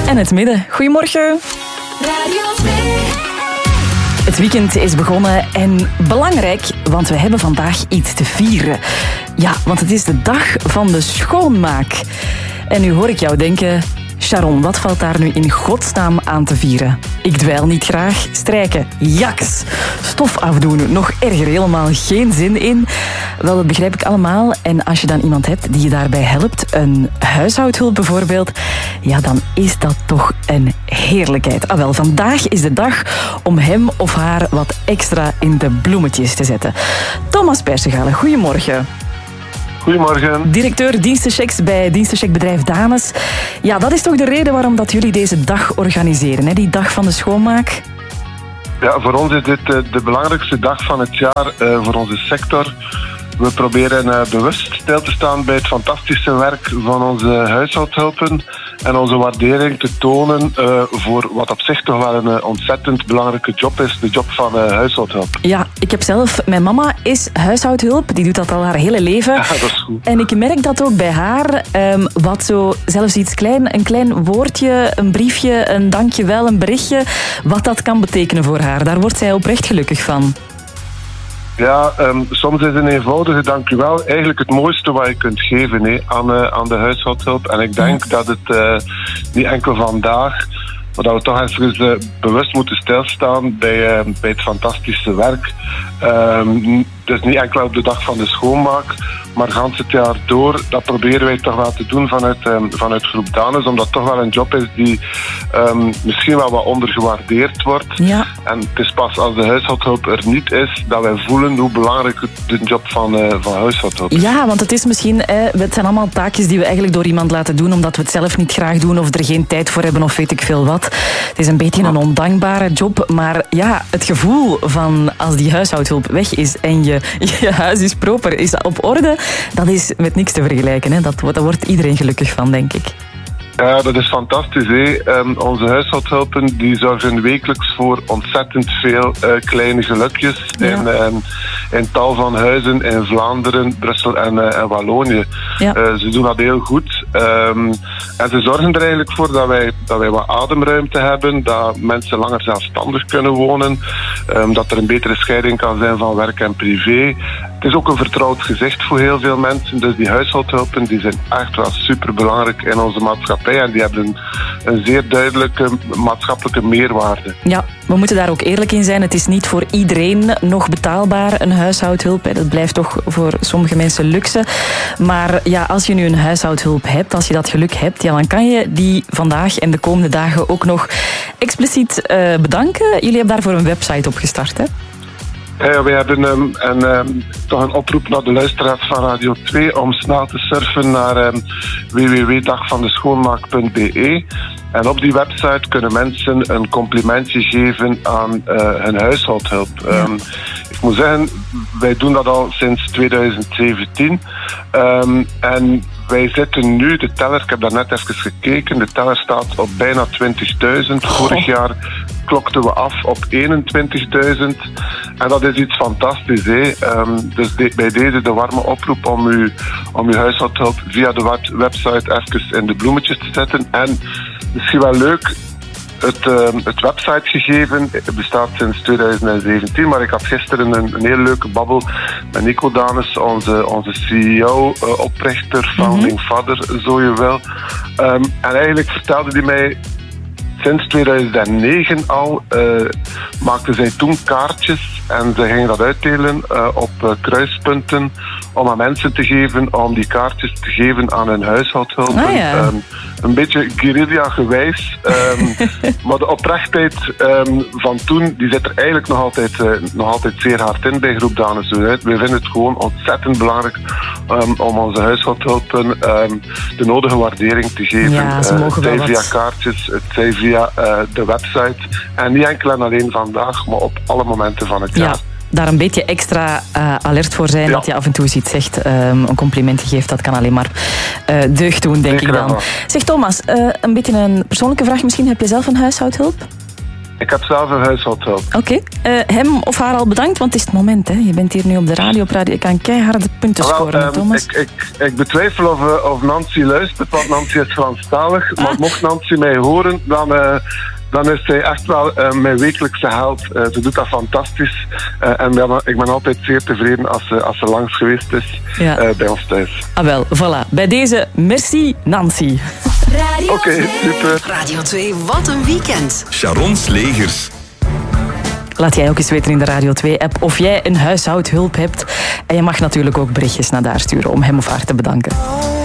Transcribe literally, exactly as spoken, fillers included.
En het midden. Goedemorgen. Radio twee. Het weekend is begonnen en belangrijk, want we hebben vandaag iets te vieren. Ja, want het is de dag van de schoonmaak. En nu hoor ik jou denken, Sharon, wat valt daar nu in godsnaam aan te vieren? Ik dweil niet graag. Strijken, jaks. Stof afdoen, nog erger, helemaal geen zin in. Wel, dat begrijp ik allemaal. En als je dan iemand hebt die je daarbij helpt, een huishoudhulp bijvoorbeeld, ja, dan is dat toch een heerlijkheid. Ah wel, vandaag is de dag om hem of haar wat extra in de bloemetjes te zetten. Thomas Persegalen, goedemorgen. Goedemorgen. Directeur dienstenchecks bij dienstencheckbedrijf Danes. Ja, dat is toch de reden waarom dat jullie deze dag organiseren, hè? Die dag van de schoonmaak? Ja, voor ons is dit de belangrijkste dag van het jaar uh, voor onze sector. We proberen uh, bewust stil te staan bij het fantastische werk van onze huishoudhulpen en onze waardering te tonen uh, voor wat op zich toch wel een uh, ontzettend belangrijke job is, de job van uh, huishoudhulp. Ja, ik heb zelf, mijn mama is huishoudhulp, die doet dat al haar hele leven. Ja, dat is goed. En ik merk dat ook bij haar, um, wat zo, zelfs iets klein, een klein woordje, een briefje, een dankjewel, een berichtje, wat dat kan betekenen voor haar. Daar wordt zij oprecht gelukkig van. Ja, um, soms is een eenvoudige dank u wel eigenlijk het mooiste wat je kunt geven he, aan, uh, aan de huishoudhulp. En ik denk ja. dat het uh, niet enkel vandaag, maar dat we toch even uh, bewust moeten stilstaan bij, uh, bij het fantastische werk. Um, dus niet enkel op de dag van de schoonmaak, maar gans het jaar door. Dat proberen wij toch wel te doen vanuit, um, vanuit Groep Danes, omdat het toch wel een job is die um, misschien wel wat ondergewaardeerd wordt. Ja. En het is pas als de huishoudhulp er niet is, dat wij voelen hoe belangrijk de job van, uh, van huishoudhulp is. Ja, want het is misschien, eh, het zijn allemaal taakjes die we eigenlijk door iemand laten doen, omdat we het zelf niet graag doen of er geen tijd voor hebben of weet ik veel wat. Het is een beetje een ondankbare job, maar ja, het gevoel van als die huishoudhulp weg is en je, je huis is proper, is op orde, dat is met niks te vergelijken. Hè. Dat, daar wordt iedereen gelukkig van, denk ik. Ja, dat is fantastisch. Hè? Um, onze huishoudhulpen die zorgen wekelijks voor ontzettend veel uh, kleine gelukjes ja. in, um, in tal van huizen in Vlaanderen, Brussel en, uh, en Wallonië. Ja. Uh, ze doen dat heel goed. Um, en ze zorgen er eigenlijk voor dat wij, dat wij wat ademruimte hebben, dat mensen langer zelfstandig kunnen wonen, um, dat er een betere scheiding kan zijn van werk en privé. Het is ook een vertrouwd gezicht voor heel veel mensen. Dus die huishoudhulpen die zijn echt wel superbelangrijk in onze maatschappij. En die hebben een, een zeer duidelijke maatschappelijke meerwaarde. Ja, we moeten daar ook eerlijk in zijn. Het is niet voor iedereen nog betaalbaar, een huishoudhulp. Dat blijft toch voor sommige mensen luxe. Maar ja, als je nu een huishoudhulp hebt, als je dat geluk hebt, ja, dan kan je die vandaag en de komende dagen ook nog expliciet uh, bedanken. Jullie hebben daarvoor een website opgestart, hè? Ja, we hebben um, een, um, toch een oproep naar de luisteraars van Radio twee om snel te surfen naar um, w w w punt dag van de schoonmaak punt b e. En op die website kunnen mensen een complimentje geven aan uh, hun huishoudhulp. Ja. Um, ik moet zeggen, wij doen dat al sinds tweeduizend zeventien. Um, en wij zitten nu, de teller, ik heb daar net even gekeken, de teller staat op bijna twintigduizend. Oh. Vorig jaar klokten we af op eenentwintigduizend. En dat is iets fantastisch. Hè? Um, dus de, bij deze de warme oproep om uw, om uw huishoudhulp via de web, website even in de bloemetjes te zetten. En misschien wel leuk, het, uh, het websitegegeven bestaat sinds tweeduizend zeventien, maar ik had gisteren een, een hele leuke babbel met Nico Danes, onze, onze C E O, uh, oprichter, founding mm-hmm. father, zo je wil. Um, en eigenlijk vertelde hij mij, sinds tweeduizend negen al uh, maakten zij toen kaartjes en ze gingen dat uitdelen uh, op uh, kruispunten om aan mensen te geven, om die kaartjes te geven aan hun huishoudhulpen. Ah, ja. um, een beetje guerrilla-gewijs. Um, maar de oprechtheid um, van toen, die zit er eigenlijk nog altijd, uh, nog altijd zeer hard in bij Groep Danes. We vinden het gewoon ontzettend belangrijk um, om onze huishoudhulpen um, de nodige waardering te geven. Ja, ze mogen uh, het wel zij wat... via kaartjes, het zij via uh, de website. En niet enkel en alleen vandaag, maar op alle momenten van het jaar. Ja. Daar een beetje extra uh, alert voor zijn, ja. dat je af en toe iets zegt, um, een compliment geeft, dat kan alleen maar uh, deugd doen, denk Zeker ik dan. Zeg Thomas, uh, een beetje een persoonlijke vraag misschien. Heb je zelf een huishoudhulp? Ik heb zelf een huishoudhulp. Oké. Okay. Uh, hem of haar al bedankt, want het is het moment. Hè. Je bent hier nu op de radio. Je kan keiharde punten Wel, scoren, um, Thomas. Ik, ik, ik betwijfel of, uh, of Nancy luistert, want Nancy is Franstalig. Ah. Maar mocht Nancy mij horen, dan... Uh, dan is zij echt wel uh, mijn wekelijkse held. Uh, ze doet dat fantastisch. Uh, en ben, ik ben altijd zeer tevreden als ze, als ze langs geweest is ja. uh, bij ons thuis. Ah wel, voilà. Bij deze, merci Nancy. Oké, okay, super. Radio twee, wat een weekend. Sharon Slegers. Laat jij ook eens weten in de Radio twee-app of jij een huishoudhulp hebt. En je mag natuurlijk ook berichtjes naar daar sturen om hem of haar te bedanken.